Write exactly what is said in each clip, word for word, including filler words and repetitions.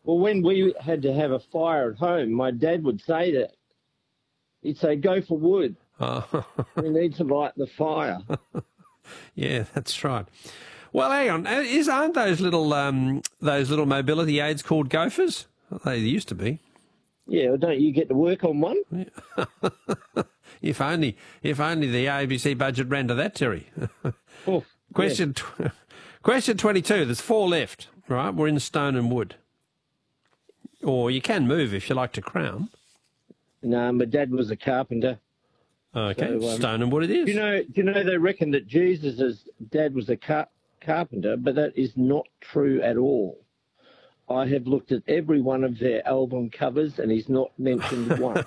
Well, when we had to have a fire at home, my dad would say that. He'd say, go for wood. Oh. We need to light the fire. Yeah, that's right. Well, hang on. Is, aren't those little um, those little mobility aids called gophers? They used to be. Yeah, well, don't you get to work on one? Yeah. if only if only the A B C budget ran to that, Terry. Oh, question, yeah. tw- question twenty-two. There's four left, right? We're in stone and wood. Or you can move if you like to crown. No, my dad was a carpenter. Okay, so, um, stone and wood it is. Do you know, do you know they reckon that Jesus' dad was a car- carpenter, but that is not true at all. I have looked at every one of their album covers and he's not mentioned once.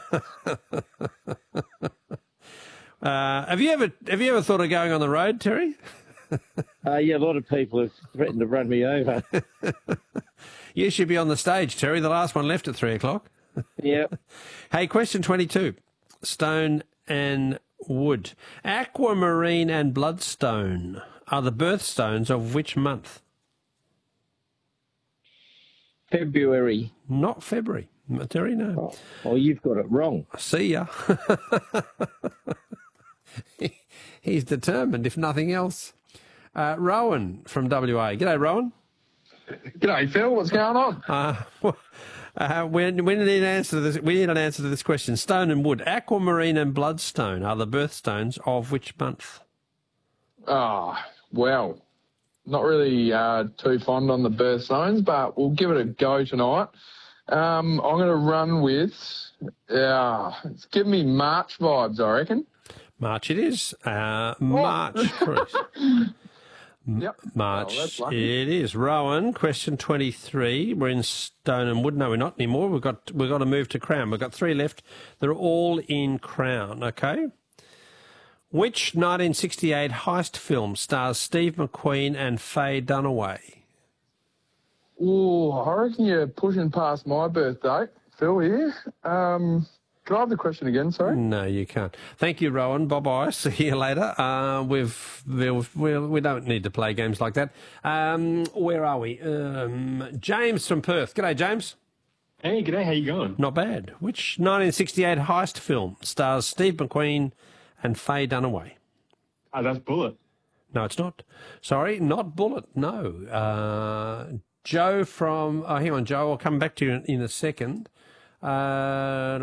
uh, have you ever have you ever thought of going on the road, Terry? uh, yeah, a lot of people have threatened to run me over. You should be on the stage, Terry. The last one left at three o'clock. Yeah. Hey, question twenty-two. Stone and wood. Aquamarine and bloodstone are the birthstones of which month? February. Not February. Terry, no. Oh, well, you've got it wrong. See ya. He's determined, if nothing else. Uh, Rowan from W A. G'day, Rowan. G'day, Phil. What's going on? Uh, uh, we, we need an answer to this. We need an answer to this question. Stone and wood, aquamarine and bloodstone are the birthstones of which month? Ah, oh, well, not really uh, too fond on the birthstones, but we'll give it a go tonight. Um, I'm going to run with. Yeah, uh, it's giving me March vibes, I reckon. March it is. Uh, March. Yep. March oh, it is. Rowan, question twenty-three. We're in stone and wood. No, we're not anymore. We've got we've got to move to crown. We've got three left. They're all in crown, okay? Which nineteen sixty-eight heist film stars Steve McQueen and Faye Dunaway? Oh, I reckon you're pushing past my birthday, Phil, here. Um, can I have the question again, sorry? No, you can't. Thank you, Rowan. Bye-bye. See you later. Uh, we've, we've, we we don't need to play games like that. Um, where are we? Um, James from Perth. G'day, James. Hey, g'day. How you going? Not bad. Which nineteen sixty-eight heist film stars Steve McQueen and Faye Dunaway? Oh, that's Bullet. No, it's not. Sorry, not Bullet. No. Uh, Joe from... Oh, hang on, Joe. I'll come back to you in, in a second. Uh,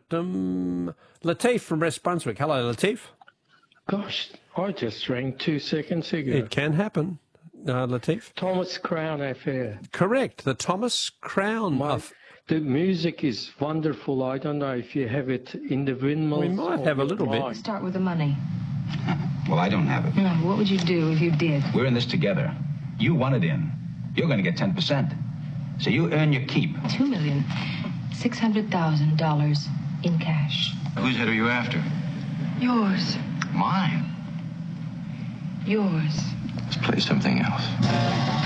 Latif from West Brunswick. Hello, Latif. Gosh, I just rang two seconds ago. It can happen, uh, Latif. Thomas Crown Affair. Correct. The Thomas Crown. My, of... The music is wonderful. I don't know if you have it in the windmills. We might have a little bit. Start with the money. Well, I don't have it. No, what would you do if you did? We're in this together. You want it in. You're going to get ten percent. So you earn your keep. Two million, six hundred thousand dollars in cash. Whose head are you after? Yours. Mine. Yours. Let's play something else.